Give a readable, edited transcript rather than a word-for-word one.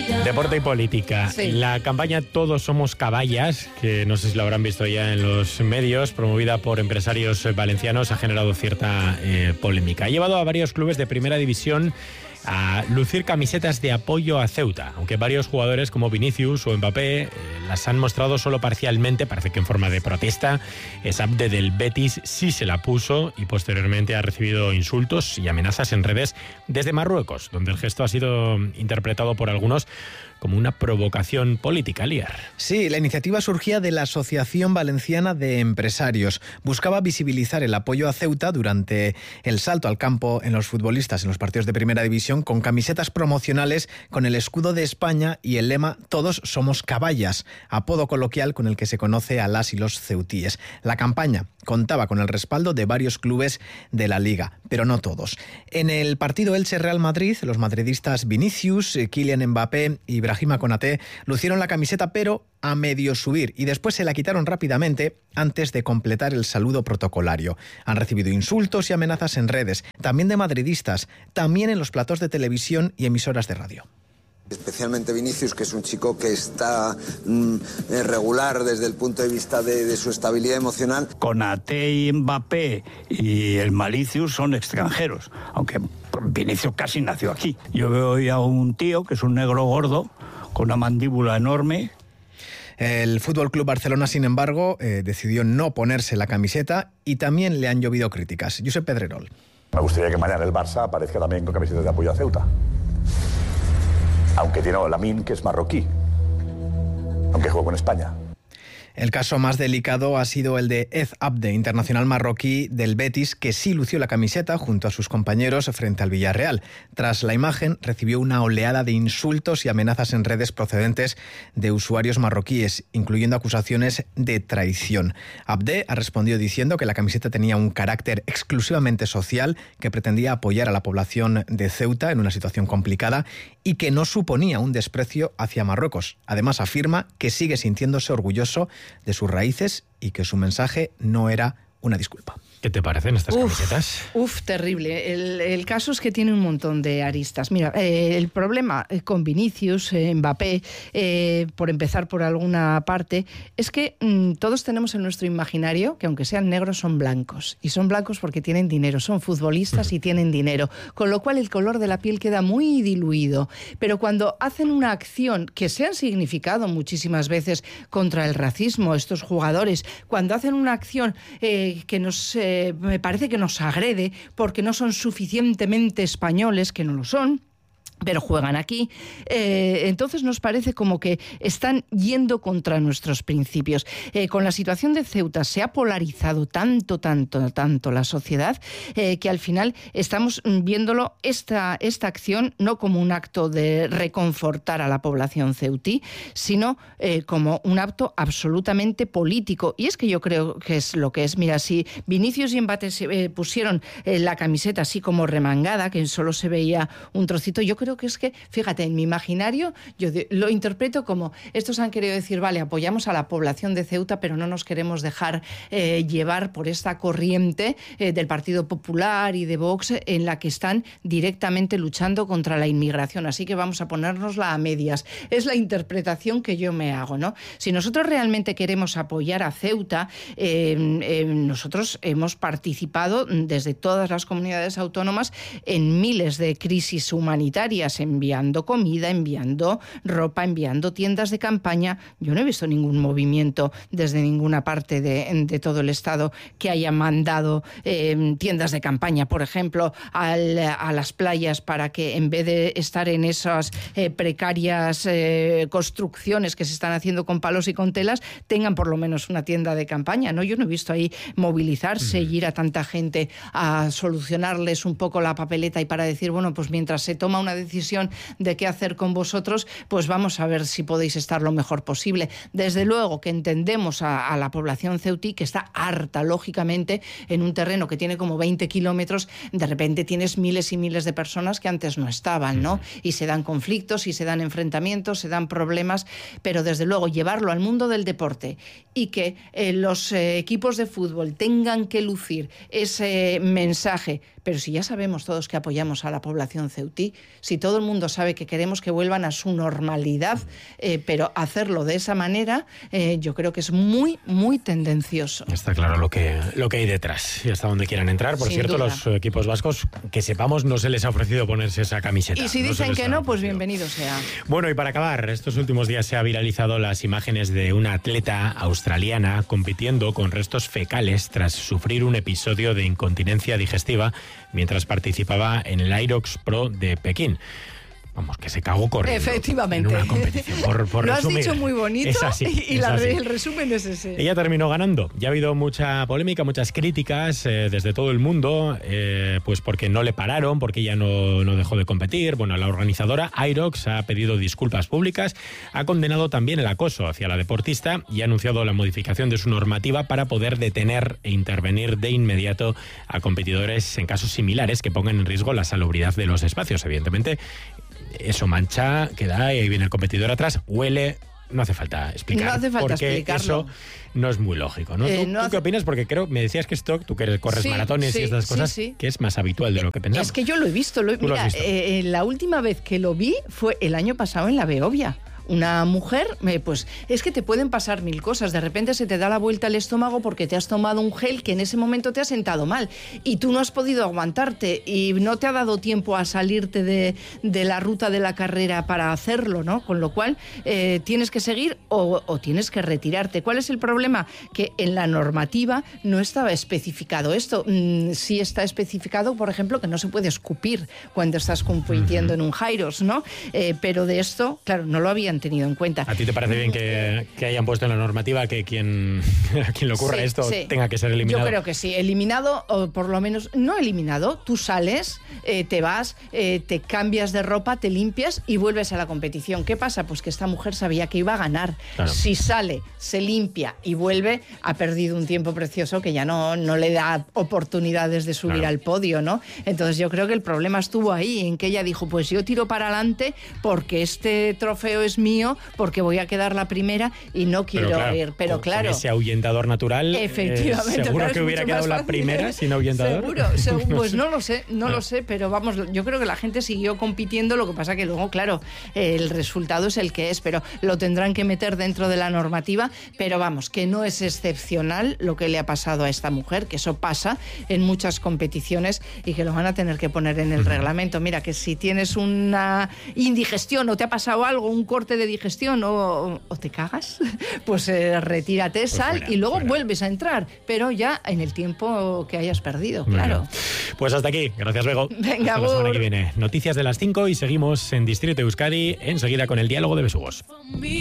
Deporte y política. Sí. La campaña Todos somos caballas, que no sé si lo habrán visto ya en los medios, promovida por empresarios valencianos, ha generado cierta polémica. Ha llevado a varios clubes de primera división a lucir camisetas de apoyo a Ceuta, aunque varios jugadores como Vinicius o Mbappé las han mostrado solo parcialmente, parece que en forma de protesta. Abde del Betis sí se la puso y posteriormente ha recibido insultos y amenazas en redes desde Marruecos, donde el gesto ha sido interpretado por algunos como una provocación política, Lier. Sí, la iniciativa surgía de la Asociación Valenciana de Empresarios. Buscaba visibilizar el apoyo a Ceuta durante el salto al campo en los futbolistas en los partidos de primera división con camisetas promocionales con el escudo de España y el lema Todos somos caballas, apodo coloquial con el que se conoce a las y los ceutíes. La campaña contaba con el respaldo de varios clubes de la Liga, pero no todos. En el partido Elche-Real Madrid, los madridistas Vinicius, Kylian Mbappé y Brahima Konaté lucieron la camiseta, pero a medio subir, y después se la quitaron rápidamente antes de completar el saludo protocolario. Han recibido insultos y amenazas en redes, también de madridistas, también en los platós de televisión y emisoras de radio. Especialmente Vinicius, que es un chico que está regular desde el punto de vista de su estabilidad emocional. Konaté y Mbappé y el Malicius son extranjeros, aunque Vinicius casi nació aquí. Yo veo hoy a un tío que es un negro gordo, con una mandíbula enorme. El Fútbol Club Barcelona, sin embargo, decidió no ponerse la camiseta y también le han llovido críticas. Josep Pedrerol. Me gustaría que mañana el Barça aparezca también con camisetas de apoyo a Ceuta. Aunque tiene a Lamine, que es marroquí, aunque juega con España. El caso más delicado ha sido el de Abde, internacional marroquí del Betis, que sí lució la camiseta junto a sus compañeros frente al Villarreal. Tras la imagen, recibió una oleada de insultos y amenazas en redes procedentes de usuarios marroquíes, incluyendo acusaciones de traición. Abde ha respondido diciendo que la camiseta tenía un carácter exclusivamente social, que pretendía apoyar a la población de Ceuta en una situación complicada y que no suponía un desprecio hacia Marruecos. Además, afirma que sigue sintiéndose orgulloso de sus raíces y que su mensaje no era una disculpa. ¿Qué te parecen estas camisetas? Terrible. El caso es que tiene un montón de aristas. Mira, el problema con Vinicius, Mbappé, por empezar por alguna parte, es que todos tenemos en nuestro imaginario que aunque sean negros son blancos. Y son blancos porque tienen dinero, son futbolistas y tienen dinero. Con lo cual el color de la piel queda muy diluido. Pero cuando hacen una acción que se han significado muchísimas veces contra el racismo, estos jugadores, cuando hacen una acción que nos... me parece que nos agrede porque no son suficientemente españoles, que no lo son, pero juegan aquí, entonces nos parece como que están yendo contra nuestros principios. Con la situación de Ceuta se ha polarizado tanto la sociedad que al final estamos viéndolo esta acción no como un acto de reconfortar a la población ceutí, sino como un acto absolutamente político. Y es que yo creo que es lo que es. Mira, si Vinicius y Mbappé se pusieron la camiseta así como remangada, que solo se veía un trocito, yo creo que es que, fíjate, en mi imaginario yo lo interpreto como estos han querido decir, vale, apoyamos a la población de Ceuta, pero no nos queremos dejar llevar por esta corriente del Partido Popular y de Vox en la que están directamente luchando contra la inmigración, así que vamos a ponérnosla a medias. Es la interpretación que yo me hago, ¿no? Si nosotros realmente queremos apoyar a Ceuta, nosotros hemos participado desde todas las comunidades autónomas en miles de crisis humanitarias, enviando comida, enviando ropa, enviando tiendas de campaña. Yo no he visto ningún movimiento desde ninguna parte de todo el Estado que haya mandado tiendas de campaña, por ejemplo, a las playas para que en vez de estar en esas precarias construcciones que se están haciendo con palos y con telas, tengan por lo menos una tienda de campaña, ¿no? Yo no he visto ahí movilizarse y ir a tanta gente a solucionarles un poco la papeleta y para decir, bueno, pues mientras se toma una decisión de qué hacer con vosotros, pues vamos a ver si podéis estar lo mejor posible. Desde luego que entendemos a la población ceutí que está harta, lógicamente, en un terreno que tiene como 20 kilómetros, de repente tienes miles y miles de personas que antes no estaban, ¿no? Y se dan conflictos, y se dan enfrentamientos, se dan problemas, pero desde luego llevarlo al mundo del deporte y que los equipos de fútbol tengan que lucir ese mensaje, pero si ya sabemos todos que apoyamos a la población ceutí, si si todo el mundo sabe que queremos que vuelvan a su normalidad, pero hacerlo de esa manera, yo creo que es muy, muy tendencioso. Está claro lo que hay detrás y hasta dónde quieran entrar. Por cierto, los equipos vascos, que sepamos, no se les ha ofrecido ponerse esa camiseta. Y si dicen que no, pues bienvenido sea. Bueno, y para acabar, estos últimos días se ha viralizado las imágenes de una atleta australiana compitiendo con restos fecales tras sufrir un episodio de incontinencia digestiva mientras participaba en el Irox Pro de Pekín. Vamos, que se cagó corriendo. Efectivamente. En una competición, por lo resumir. has dicho muy bonito es así, y el resumen es ese. Ella terminó ganando. Ya ha habido mucha polémica, muchas críticas desde todo el mundo, pues porque no le pararon, porque ella no dejó de competir. Bueno, la organizadora Irox ha pedido disculpas públicas, ha condenado también el acoso hacia la deportista y ha anunciado la modificación de su normativa para poder detener e intervenir de inmediato a competidores en casos similares que pongan en riesgo la salubridad de los espacios. Evidentemente, eso mancha, queda y ahí viene el competidor atrás, huele, no hace falta explicar. No hace falta porque explicarlo. Eso no es muy lógico, ¿no? ¿Tú qué opinas? Porque me decías que esto, tú que corres maratones y estas cosas, que es más habitual de lo que pensamos. Es que yo lo he visto. Mira, lo has visto. La última vez que lo vi fue el año pasado en la Beovia. Una mujer, pues es que te pueden pasar mil cosas. De repente se te da la vuelta al estómago porque te has tomado un gel que en ese momento te ha sentado mal y tú no has podido aguantarte y no te ha dado tiempo a salirte de la ruta de la carrera para hacerlo, ¿no? Con lo cual tienes que seguir o tienes que retirarte. ¿Cuál es el problema? Que en la normativa no estaba especificado esto. Sí está especificado, por ejemplo, que no se puede escupir cuando estás compitiendo en un Gyros, ¿no? Pero de esto, claro, no lo habían tenido en cuenta. ¿A ti te parece bien que hayan puesto en la normativa que a quien le ocurra esto tenga que ser eliminado? Yo creo que sí, eliminado, o por lo menos no eliminado. Tú sales, te vas, te cambias de ropa, te limpias y vuelves a la competición. ¿Qué pasa? Pues que esta mujer sabía que iba a ganar. Claro. Si sale, se limpia y vuelve, ha perdido un tiempo precioso que ya no le da oportunidades de subir al podio, ¿no? Entonces yo creo que el problema estuvo ahí, en que ella dijo, pues yo tiro para adelante porque este trofeo es mío, porque voy a quedar la primera y no quiero ir. Pero claro, con ese ahuyentador natural, efectivamente, seguro que hubiera quedado la primera sin ahuyentador. Seguro, pues no lo sé, pero vamos, yo creo que la gente siguió compitiendo, lo que pasa que luego, claro, el resultado es el que es, pero lo tendrán que meter dentro de la normativa, pero vamos, que no es excepcional lo que le ha pasado a esta mujer, que eso pasa en muchas competiciones y que lo van a tener que poner en el reglamento. Mira, que si tienes una indigestión o te ha pasado algo, un corte de digestión o te cagas, pues retírate, pues sal fuera, y luego vuelves a entrar, pero ya en el tiempo que hayas perdido, claro. Pues hasta aquí, gracias Bego. Venga, hasta la semana que viene. Noticias de las 5 y seguimos en Distrito Euskadi enseguida con el diálogo de Besugos.